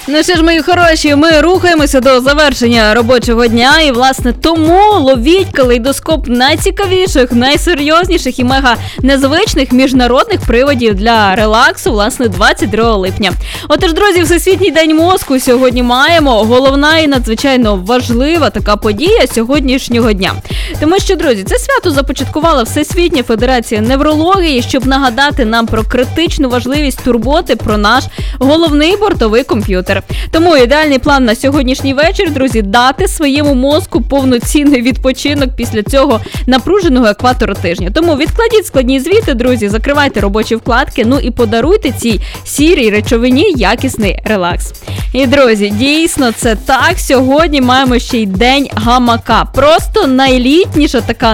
Ну що ж, мої хороші, ми рухаємося до завершення робочого дня і, власне, тому ловіть калейдоскоп найцікавіших, найсерйозніших і мега незвичних міжнародних приводів для релаксу, власне, 22 липня. Отож, друзі, Всесвітній день мозку сьогодні маємо. Головна і надзвичайно важлива така подія сьогоднішнього дня. Тому що, друзі, це свято започаткувала Всесвітня Федерація Неврології, щоб нагадати нам про критичну важливість турботи про наш головний бортовий комп'ютер. Тому ідеальний план на сьогоднішній вечір, друзі, дати своєму мозку повноцінний відпочинок після цього напруженого екватора тижня. Тому відкладіть складні звіти, друзі, закривайте робочі вкладки, ну і подаруйте цій сірій речовині якісний релакс. І, друзі, дійсно це так. Сьогодні маємо ще й день гамака. Просто найлітніша, така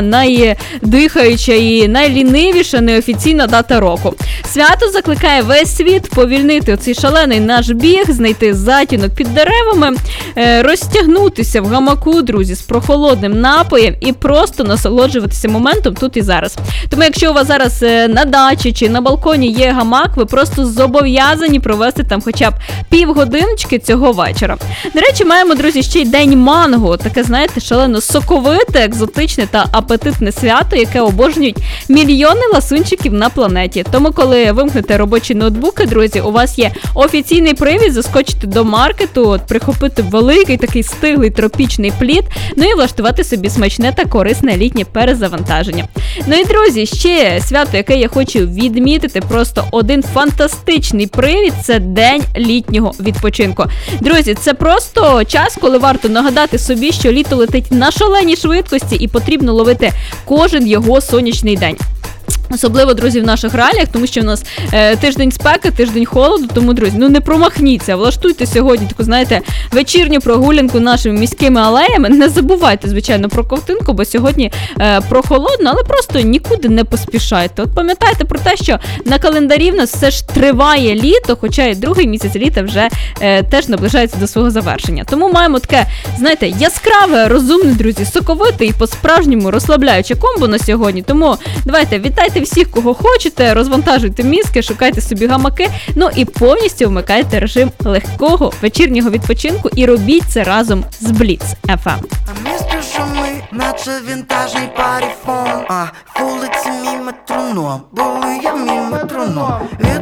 найдихаюча і найлінивіша неофіційна дата року. Свято закликає весь світ повільнити оцей шалений наш біг, знайти затінок під деревами, розтягнутися в гамаку, друзі, з прохолодним напоєм і просто насолоджуватися моментом тут і зараз. Тому якщо у вас зараз на дачі чи на балконі є гамак, ви просто зобов'язані провести там хоча б півгодиночки цього вечора. До речі, маємо, друзі, ще й день манго. Таке, знаєте, шалено соковите, екзотичне та апетитне свято, яке обожнюють мільйони ласунчиків на планеті. Тому, коли вимкнете робочі ноутбуки, друзі, у вас є офіційний привід заскочити до маркету, прихопити великий такий стиглий тропічний плід, ну і влаштувати собі смачне та корисне літнє перезавантаження. Ну і, друзі, ще свято, яке я хочу відмітити, просто один фантастичний привід – це день літнього відпочинку. Друзі, це просто час, коли варто нагадати собі, що літо летить на шаленій швидкості і потрібно ловити кожен його сонячний день. Особливо, друзі, в наших реаліях, тому що в нас тиждень спеки, тиждень холоду, тому, друзі, ну не промахніться, влаштуйте сьогодні таку, знаєте, вечірню прогулянку нашими міськими алеями. Не забувайте, звичайно, про ковтинку, бо сьогодні прохолодно, але просто нікуди не поспішайте. От пам'ятайте про те, що на календарі в нас все ж триває літо, хоча і другий місяць літа вже теж наближається до свого завершення. Тому маємо таке, знаєте, яскраве, розумне, друзі, соковите і по-справжньому розслабляюче комбо на сьогодні. Тому давайте, вітайте всіх, кого хочете, розвантажуйте мізки, шукайте собі гамаки, ну і повністю вмикайте режим легкого вечірнього відпочинку і робіть це разом з Blitz FM. А місто шумить, наче вінтажний паріфон. Вулиці мій метроном, були я мій метроном.